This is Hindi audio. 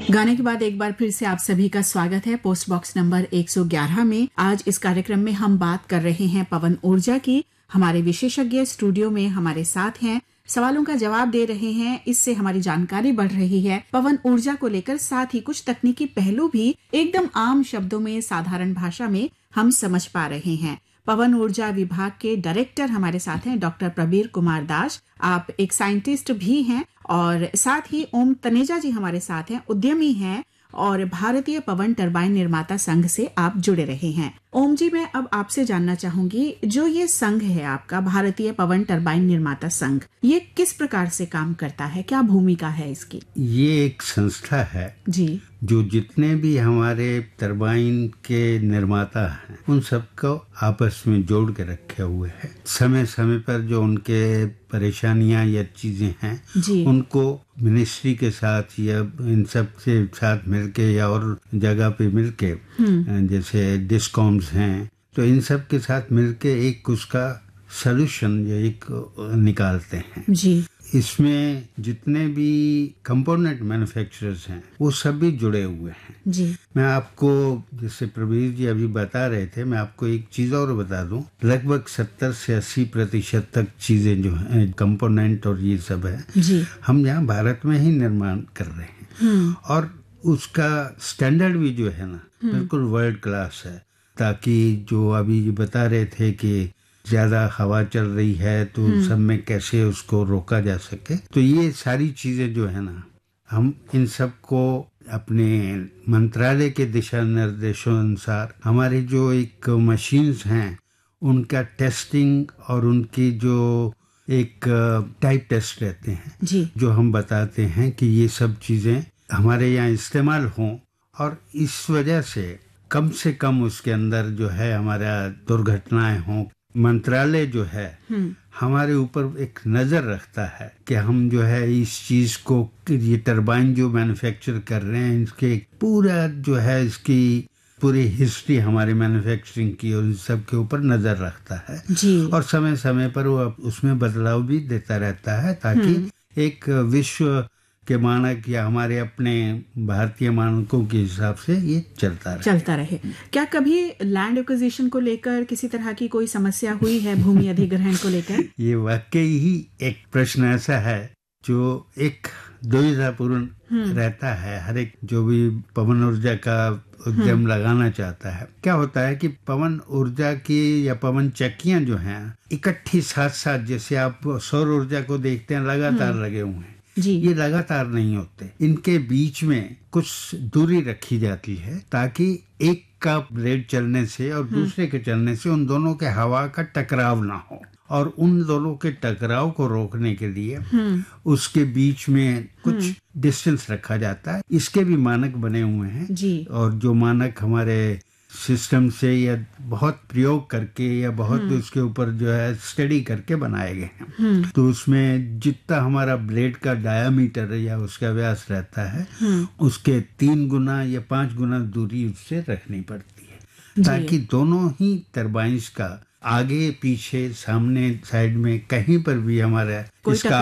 गाने के बाद एक बार फिर से आप सभी का स्वागत है पोस्ट बॉक्स नंबर 111 में। आज इस कार्यक्रम में हम बात कर रहे हैं पवन ऊर्जा की। हमारे विशेषज्ञ स्टूडियो में हमारे साथ हैं, सवालों का जवाब दे रहे हैं, इससे हमारी जानकारी बढ़ रही है पवन ऊर्जा को लेकर। साथ ही कुछ तकनीकी पहलू भी एकदम आम शब्दों में, साधारण भाषा में हम समझ पा रहे हैं। पवन ऊर्जा विभाग के डायरेक्टर हमारे साथ हैं डॉक्टर प्रबीर कुमार दास। आप एक साइंटिस्ट भी हैं और साथ ही ओम तनेजा जी हमारे साथ हैं, उद्यमी हैं और भारतीय पवन टरबाइन निर्माता संघ से आप जुड़े रहे हैं। ओम जी, मैं अब आपसे जानना चाहूंगी, जो ये संघ है आपका भारतीय पवन टरबाइन निर्माता संघ, ये किस प्रकार से काम करता है, क्या भूमिका है इसकी? ये एक संस्था है जी, जो जितने भी हमारे टरबाइन के निर्माता हैं उन सबको आपस में जोड़ के रखे हुए है। समय समय पर जो उनके परेशानियां या चीजें हैं जी, उनको मिनिस्ट्री के साथ या इन सब के साथ मिलके या और जगह पे मिलके, जैसे डिस्कॉम्स हैं, तो इन सब के साथ मिलके एक उसका सलूशन या एक निकालते हैं। जी, इसमें जितने भी कंपोनेंट मैन्युफैक्चरर्स हैं वो सभी जुड़े हुए हैं। जी, मैं आपको, जैसे प्रवीर जी अभी बता रहे थे, मैं आपको एक चीज और बता दूं। लगभग 70 से 80% तक चीजें जो हैं, कंपोनेंट और ये सब है, जी, हम यहाँ भारत में ही निर्माण कर रहे हैं। और उसका स्टैंडर्ड भी जो है ना, बिल्कुल वर्ल्ड क्लास है। ताकि जो अभी बता रहे थे कि ज्यादा हवा चल रही है तो सब में कैसे उसको रोका जा सके, तो ये सारी चीजें जो है ना, हम इन सब को अपने मंत्रालय के दिशा निर्देशों अनुसार हमारे जो एक मशीन्स हैं उनका टेस्टिंग और उनकी जो एक टाइप टेस्ट रहते हैं, जी, जो हम बताते हैं कि ये सब चीजें हमारे यहाँ इस्तेमाल हों और इस वजह से कम उसके अंदर जो है हमारा दुर्घटनाएं हों। मंत्रालय जो है हमारे ऊपर एक नजर रखता है कि हम जो है इस चीज को, ये टरबाइन जो मैन्युफैक्चर कर रहे हैं, इसके पूरा जो है इसकी पूरी हिस्ट्री हमारे मैन्युफैक्चरिंग की और इस सब के ऊपर नजर रखता है। जी, और समय समय पर वो उसमें बदलाव भी देता रहता है ताकि एक विश्व के मानक या हमारे अपने भारतीय मानकों के हिसाब से ये चलता रहे। क्या कभी लैंड एक्विजिशन को लेकर किसी तरह की कोई समस्या हुई है, भूमि अधिग्रहण को लेकर? ये वाकई ही एक प्रश्न ऐसा है जो एक दुविधापूर्ण रहता है हर एक जो भी पवन ऊर्जा का उद्यम लगाना चाहता है। क्या होता है कि पवन ऊर्जा की या पवन चक्कियां जो हैं इकट्ठी साथ साथ, जैसे आप सौर ऊर्जा को देखते हैं लगातार लगे हुए हैं, जी, ये लगातार नहीं होते। इनके बीच में कुछ दूरी रखी जाती है ताकि एक का ब्लेड चलने से और दूसरे के चलने से उन दोनों के हवा का टकराव ना हो, और उन दोनों के टकराव को रोकने के लिए उसके बीच में कुछ डिस्टेंस रखा जाता है। इसके भी मानक बने हुए हैं जी, और जो मानक हमारे सिस्टम से या बहुत प्रयोग करके या बहुत उसके ऊपर जो है स्टडी करके बनाए गए हैं। तो उसमें जितना हमारा ब्लेड का डायामीटर या उसका व्यास रहता है उसके 3 गुना या 5 गुना दूरी उससे रखनी पड़ती है ताकि दोनों ही टरबाइन्स का आगे पीछे सामने साइड में कहीं पर भी हमारा इसका